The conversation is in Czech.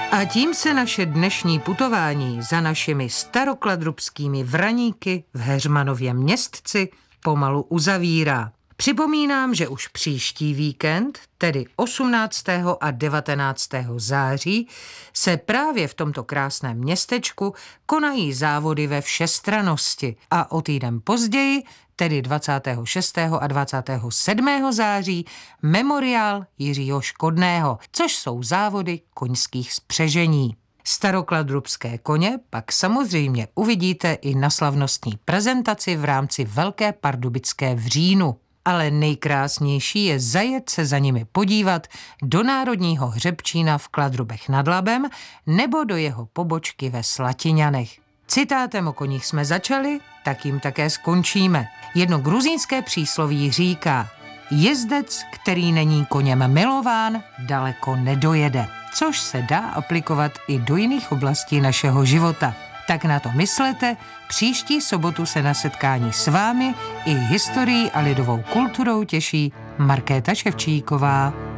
A tím se naše dnešní putování za našimi starokladrubskými vraníky v Heřmanově Městci pomalu uzavírá. Připomínám, že už příští víkend, tedy 18. a 19. září, se právě v tomto krásném městečku konají závody ve všestrannosti a o týden později, tedy 26. a 27. září, memoriál Jiřího Škodného, což jsou závody koňských spřežení. Starokladrubské koně pak samozřejmě uvidíte i na slavnostní prezentaci v rámci Velké pardubické v říjnu. Ale nejkrásnější je zajet se za nimi podívat do Národního hřebčína v Kladrubech nad Labem nebo do jeho pobočky ve Slatiňanech. Citátem o koních jsme začali, tak jim také skončíme. Jedno gruzínské přísloví říká: jezdec, který není koněm milován, daleko nedojede, což se dá aplikovat i do jiných oblastí našeho života. Tak na to myslete, příští sobotu se na setkání s vámi i historií a lidovou kulturou těší Markéta Ševčíková.